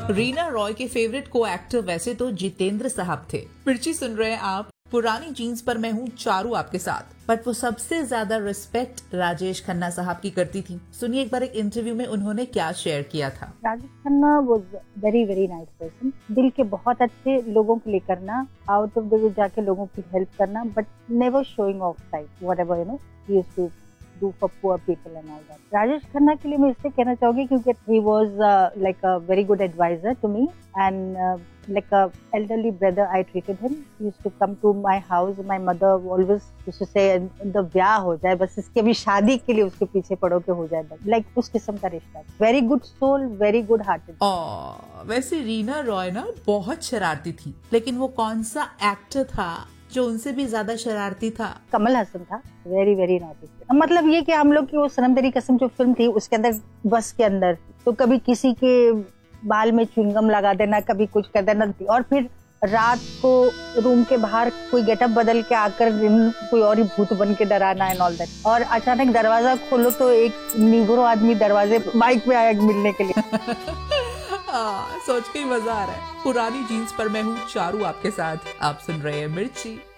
रीना रॉय के फेवरेट को एक्टर वैसे तो जितेंद्र साहब थे। मिर्ची सुन रहे हैं आप। पुरानी जीन्स पर मैं हूँ चारू आपके साथ, बट वो सबसे ज्यादा रिस्पेक्ट राजेश खन्ना साहब की करती थी। सुनिए एक बार एक इंटरव्यू में उन्होंने क्या शेयर किया था। Rajesh Khanna was very very nice person. दिल के बहुत अच्छे, लोगों के लिए करना, आउट ऑफ द वे जाके लोगों की हेल्प करना, but never showing off side whatever he used to do for poor people and all that. Rajesh Khanna के लिए मैं इसलिए कहना चाहूंगी क्योंकि he was like a very good advisor to me and like a elderly brother I treated him. He used to come to my house. My mother always used to say the ब्याह हो जाए बस, इसके भी शादी के लिए उसके पीछे पड़ो के हो जाए बस, like उस किस्म का रिश्ता। Very good soul, very good hearted. वैसे रीना रॉय ना बहुत शरारती थी, लेकिन वो कौन सा एक्टर था जो उनसे भी ज्यादा शरारती था? कमल हसन था। Very very naughty. मतलब ये कि हम लोग की वो सनम तेरी कसम जो फिल्म थी उसके अंदर, बस के अंदर तो कभी किसी के बाल में च्युइंगम लगा देना, कभी कुछ कर देना, और फिर रात को रूम के बाहर कोई गेटअप बदल के आकर कोई और ही भूत बन के डराना एंड ऑल दैट। और अचानक दरवाजा खोलो तो एक निगरो आदमी दरवाजे बाइक पे आया मिलने के लिए। सोच के ही मजा आ रहा है। पुरानी जीन्स पर मैं हूँ चारू आपके साथ। आप सुन रहे हैं मिर्ची।